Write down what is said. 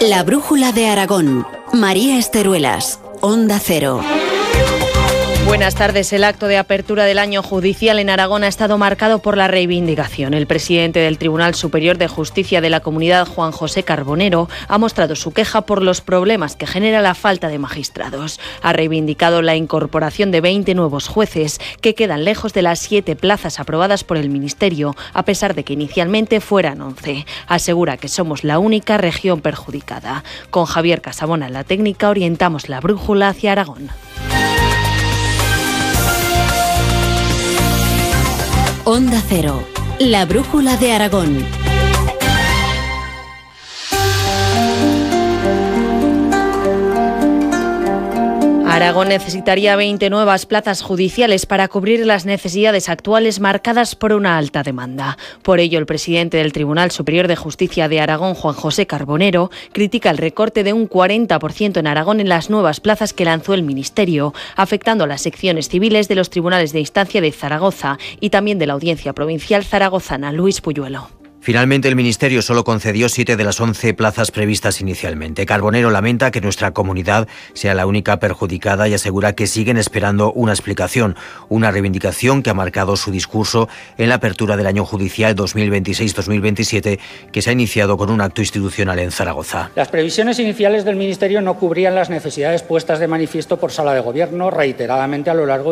La brújula de Aragón. María Esteruelas, Onda Cero. Buenas tardes. El acto de apertura del año judicial en Aragón ha estado marcado por la reivindicación. El presidente del Tribunal Superior de Justicia de la Comunidad, Juan José Carbonero, ha mostrado su queja por los problemas que genera la falta de magistrados. Ha reivindicado la incorporación de 20 nuevos jueces que quedan lejos de las 7 plazas aprobadas por el Ministerio, a pesar de que inicialmente fueran 11. Asegura que somos la única región perjudicada. Con Javier Casabona en la técnica orientamos la brújula hacia Aragón. Onda Cero, la brújula de Aragón. Aragón necesitaría 20 nuevas plazas judiciales para cubrir las necesidades actuales marcadas por una alta demanda. Por ello, el presidente del Tribunal Superior de Justicia de Aragón, Juan José Carbonero, critica el recorte de un 40% en Aragón en las nuevas plazas que lanzó el Ministerio, afectando a las secciones civiles de los tribunales de instancia de Zaragoza y también de la Audiencia Provincial zaragozana. Luis Puyuelo. Finalmente, el Ministerio solo concedió 7 de las 11 plazas previstas inicialmente. Carbonero lamenta que nuestra comunidad sea la única perjudicada y asegura que siguen esperando una explicación, una reivindicación que ha marcado su discurso en la apertura del año judicial 2026-2027, que se ha iniciado con un acto institucional en Zaragoza. Las previsiones iniciales del Ministerio no cubrían las necesidades puestas de manifiesto por Sala de Gobierno reiteradamente a lo largo